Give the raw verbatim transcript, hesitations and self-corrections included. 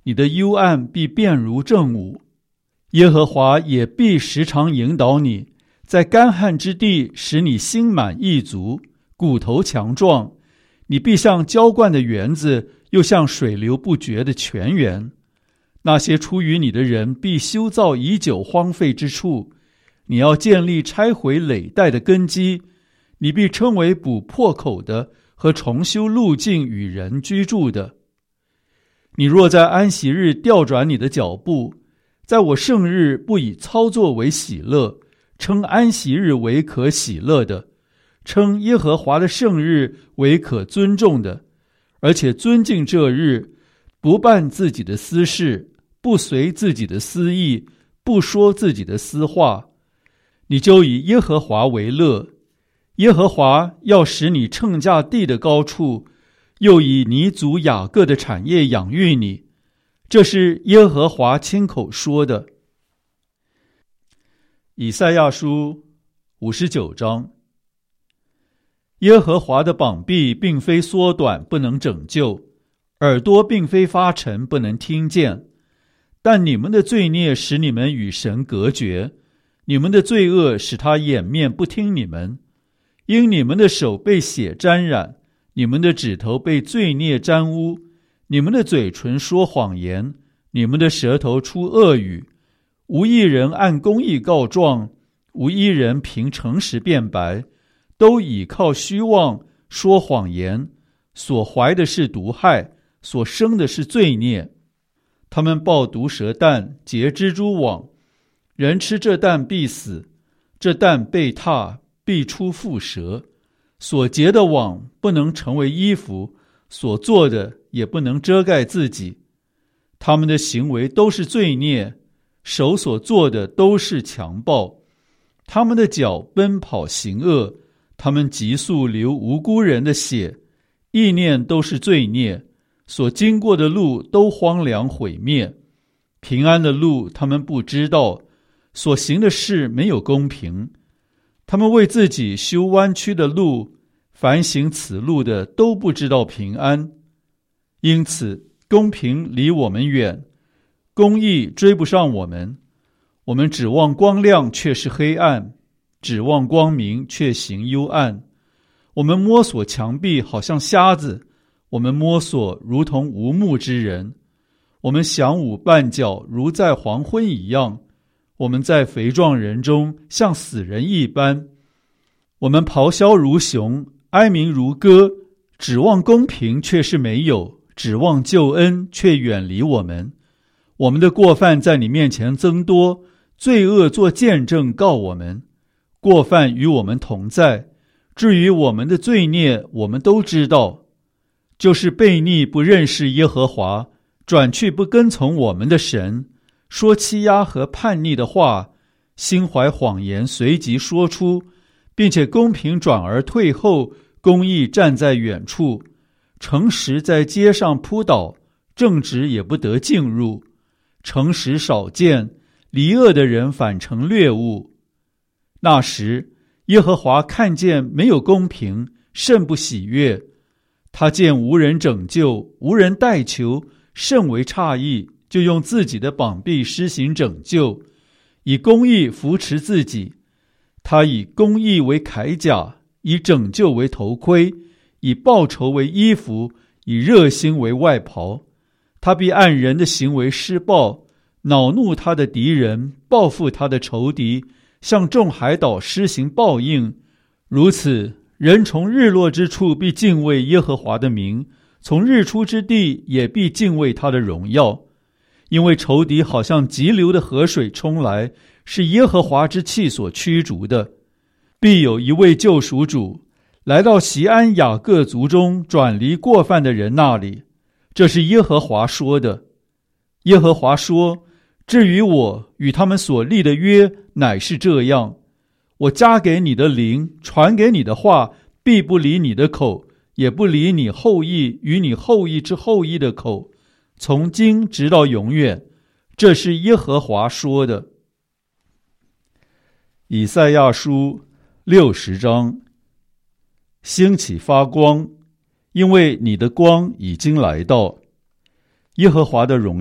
你的幽暗必变如正午。耶和华也必时常引导你，在干旱之地使你心满意足，骨头强壮。你必像浇灌的园子，又像水流不绝的泉源。那些出于你的人必修造已久荒废之处，你要建立拆毁累代的根基。你必称为补破口的和重修路径与人居住的。你若在安息日调转你的脚步，在我圣日不以操作为喜乐，称安息日为可喜乐的，称耶和华的圣日为可尊重的，而且尊敬这日，不办自己的私事，不随自己的私意，不说自己的私话，你就以耶和华为乐。耶和华要使你乘驾地的高处，又以你祖雅各的产业养育你。这是耶和华亲口说的。以赛亚书五十九章。耶和华的膀臂并非缩短，不能拯救；耳朵并非发沉，不能听见。但你们的罪孽使你们与神隔绝，你们的罪恶使他掩面不听你们。因你们的手被血沾染，你们的指头被罪孽沾污，你们的嘴唇说谎言，你们的舌头出恶语。无一人按公义告状，无一人凭诚实辩白，都倚靠虚妄，说谎言，所怀的是毒害，所生的是罪孽。他们抱毒蛇蛋，结蜘蛛网，人吃这蛋必死，这蛋被踏必出蝮蛇。所结的网不能成为衣服，所做的也不能遮盖自己。他们的行为都是罪孽，手所做的都是强暴。他们的脚奔跑行恶，他们急速流无辜人的血，意念都是罪孽，所经过的路都荒凉毁灭。平安的路他们不知道，所行的事没有公平。他们为自己修弯曲的路，凡行此路的都不知道平安。因此公平离我们远，公义追不上我们。我们指望光亮，却是黑暗；指望光明，却行幽暗。我们摸索墙壁，好像瞎子；我们摸索，如同无目之人。我们响舞绊脚，如在黄昏一样。我们在肥壮人中像死人一般。我们咆哮如熊，哀鸣如歌，指望公平却是没有，指望救恩却远离我们。我们的过犯在你面前增多，罪恶做见证告我们。过犯与我们同在，至于我们的罪孽，我们都知道，就是悖逆不认识耶和华，转去不跟从我们的神，说欺压和叛逆的话，心怀谎言随即说出，并且公平转而退后，公义站在远处，诚实在街上扑倒，正直也不得进入。诚实少见，离恶的人反成掠物。那时耶和华看见没有公平，甚不喜悦。他见无人拯救，无人代求，甚为诧异，就用自己的膀臂施行拯救，以公义扶持自己。他以公义为铠甲，以拯救为头盔，以报仇为衣服，以热心为外袍。他必按人的行为施报，恼怒他的敌人，报复他的仇敌，向众海岛施行报应。如此，人从日落之处必敬畏耶和华的名，从日出之地也必敬畏他的荣耀。因为仇敌好像急流的河水冲来，是耶和华之气所驱逐的。必有一位救赎主，来到锡安雅各族中转离过犯的人那里。这是耶和华说的。耶和华说，至于我与他们所立的约，乃是这样：我加给你的灵，传给你的话，必不离你的口，也不离你后裔与你后裔之后裔的口，从今直到永远。这是耶和华说的。以赛亚书六十章。兴起发光，因为你的光已经来到，耶和华的荣